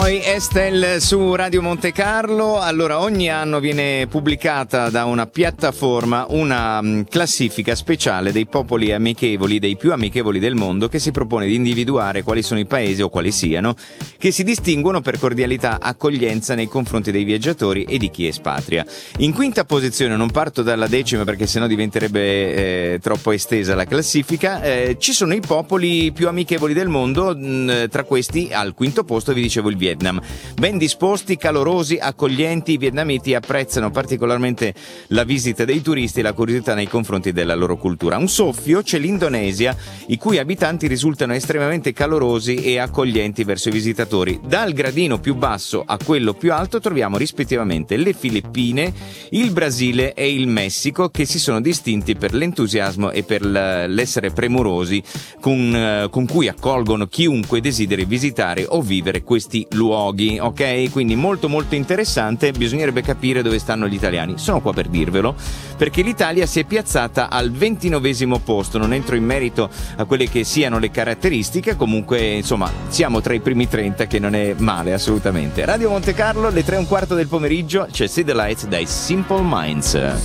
Poi Estel su Radio Monte Carlo. Allora, ogni anno viene pubblicata da una piattaforma una classifica speciale dei popoli amichevoli, dei più amichevoli del mondo, che si propone di individuare quali sono i paesi, o quali siano, che si distinguono per cordialità, accoglienza nei confronti dei viaggiatori e di chi espatria. In quinta posizione, non parto dalla decima perché sennò diventerebbe troppo estesa la classifica, ci sono i popoli più amichevoli del mondo. Tra questi, al quinto posto, vi dicevo, il Vietnam. Ben disposti, calorosi, accoglienti, i vietnamiti apprezzano particolarmente la visita dei turisti e la curiosità nei confronti della loro cultura. Un soffio c'è l'Indonesia, i cui abitanti risultano estremamente calorosi e accoglienti verso i visitatori. Dal gradino più basso a quello più alto troviamo rispettivamente le Filippine, il Brasile e il Messico, che si sono distinti per l'entusiasmo e per l'essere premurosi con cui accolgono chiunque desideri visitare o vivere questi luoghi, ok? Quindi molto molto interessante. Bisognerebbe capire dove stanno gli italiani. Sono qua per dirvelo, perché l'Italia si è piazzata al 29° posto. Non entro in merito a quelle che siano le caratteristiche, comunque insomma siamo tra i primi 30, che non è male assolutamente. Radio Monte Carlo, le 3:15 del pomeriggio, c'è See the Lights dai Simple Minds.